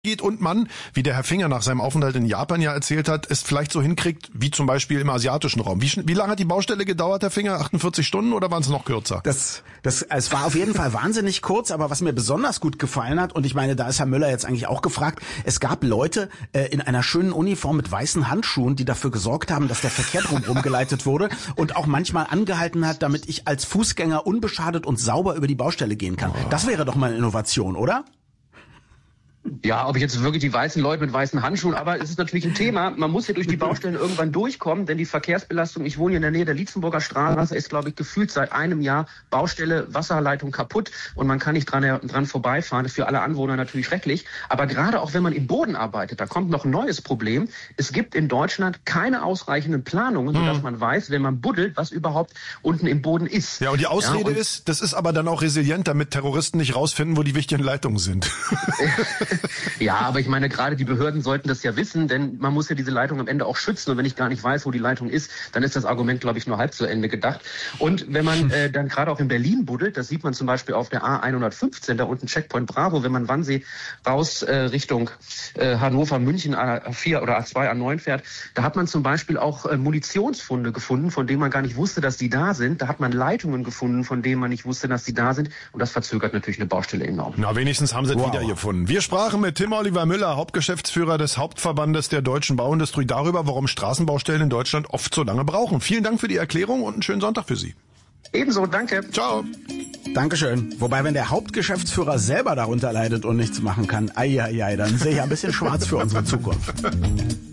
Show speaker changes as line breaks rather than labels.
geht und man, wie der Herr Finger nach seinem Aufenthalt in Japan ja erzählt hat, es vielleicht so hinkriegt, wie zum Beispiel im asiatischen Raum. Wie lange hat die Baustelle gedauert, Herr Finger? 48 Stunden oder waren es noch kürzer?
Es war auf jeden Fall wahnsinnig kurz, aber was mir besonders gut gefallen hat, und ich meine, da ist Herr Müller jetzt eigentlich auch gefragt, es gab Leute in einer schönen Uniform mit weißen Handschuhen, die dafür gesorgt haben, dass der Verkehr drumherum geleitet wurde und auch manchmal angehalten hat, damit ich als Fußgänger unbeschadet und sauber über die Baustelle gehen kann. Das wäre doch mal eine Innovation, oder?
Ja, ob ich jetzt wirklich die weißen Leute mit weißen Handschuhen, aber es ist natürlich ein Thema. Man muss hier durch die Baustellen irgendwann durchkommen, denn die Verkehrsbelastung, ich wohne hier in der Nähe der Lietzenburger Straße, ist, glaube ich, gefühlt seit einem Jahr Baustelle, Wasserleitung kaputt und man kann nicht dran vorbeifahren. Das ist für alle Anwohner natürlich schrecklich. Aber gerade auch wenn man im Boden arbeitet, da kommt noch ein neues Problem. Es gibt in Deutschland keine ausreichenden Planungen, sodass man weiß, wenn man buddelt, was überhaupt unten im Boden ist.
Ja, und die Ausrede ist, das ist aber dann auch resilient, damit Terroristen nicht rausfinden, wo die wichtigen Leitungen sind.
Ja, aber ich meine, gerade die Behörden sollten das ja wissen, denn man muss ja diese Leitung am Ende auch schützen. Und wenn ich gar nicht weiß, wo die Leitung ist, dann ist das Argument, glaube ich, nur halb zu Ende gedacht. Und wenn man dann gerade auch in Berlin buddelt, das sieht man zum Beispiel auf der A115, da unten Checkpoint Bravo, wenn man Wannsee raus Richtung Hannover, München, A4 oder A2, A9 fährt, da hat man zum Beispiel auch Munitionsfunde gefunden, von denen man gar nicht wusste, dass die da sind. Da hat man Leitungen gefunden, von denen man nicht wusste, dass die da sind. Und das verzögert natürlich eine Baustelle enorm.
Na, wenigstens haben sie es wieder gefunden. Wir sprachen mit Tim Oliver Müller, Hauptgeschäftsführer des Hauptverbandes der deutschen Bauindustrie, darüber, warum Straßenbaustellen in Deutschland oft so lange brauchen. Vielen Dank für die Erklärung und einen schönen Sonntag für Sie.
Ebenso, danke.
Ciao.
Dankeschön. Wobei, wenn der Hauptgeschäftsführer selber darunter leidet und nichts machen kann, dann sehe ich ein bisschen schwarz für unsere Zukunft.